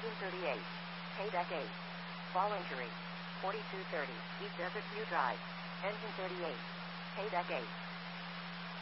Engine 38. Paydeck 8. Fall injury. 4230. East Desert View Drive. Engine 38. Paydeck 8.